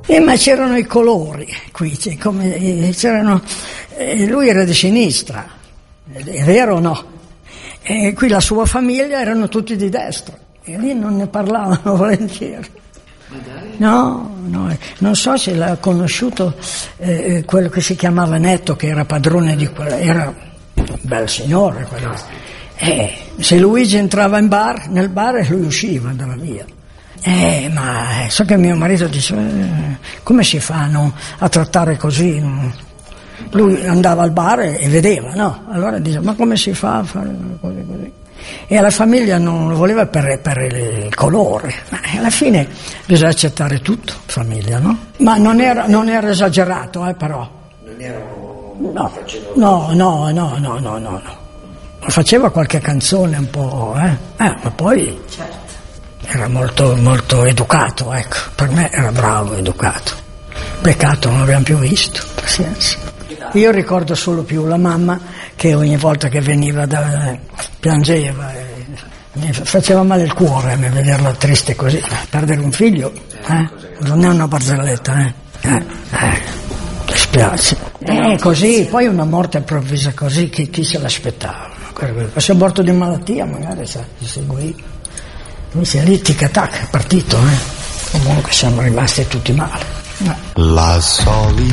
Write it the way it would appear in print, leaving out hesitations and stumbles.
Ma c'erano i colori qui, c'erano, lui era di sinistra, è vero o no? E qui la sua famiglia erano tutti di destra, e lì non ne parlavano volentieri. No, non so se l'ha conosciuto quello che si chiamava Netto, che era padrone di quello, era un bel signore quello. Se Luigi entrava nel bar e lui usciva, andava via. Ma so che mio marito dice, come si fa a trattare così? Lui andava al bar e vedeva, no? Allora dice, ma come si fa a fare così? E la famiglia non lo voleva per il colore, ma alla fine bisogna accettare tutto, famiglia, no? Ma non era esagerato, però. Non erano... No. Faceva qualche canzone un po', ma poi era molto, molto educato, ecco, per me era bravo, educato. Peccato, non l'abbiamo più visto, pazienza. Io ricordo solo più la mamma che ogni volta che veniva piangeva, mi faceva male il cuore a me vederla triste così, perdere un figlio, non è una barzelletta, dispiace. Così, poi una morte improvvisa così, chi se l'aspettava? Se è morto di malattia magari si seguì, invece lì tic-tac è partito, comunque siamo rimasti tutti male. La solita